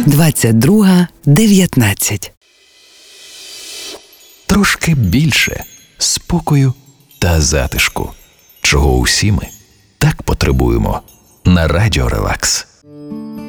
22:19. Трошки більше спокою та затишку, чого усі ми так потребуємо на Радіо Релакс.